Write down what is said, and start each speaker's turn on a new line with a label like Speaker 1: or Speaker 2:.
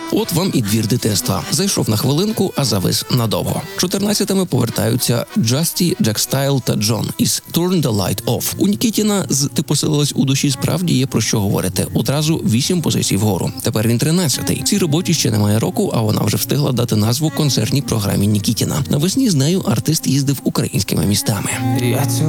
Speaker 1: От вам і двір дитинства. Зайшов на хвилинку, а завис надовго. 14-ми повертаються Джасті, Джек Стайл та Джон із Turn the Light Off. У Нікітіна з «Ти поселилась у душі» справді є про що говорити. Одразу 8 позицій вгору. Тепер він 13-й. Цій роботі ще немає року, а вона вже встигла дати назву концертній програмі Нікітіна. Навесні з нею артист їздив українськими містами.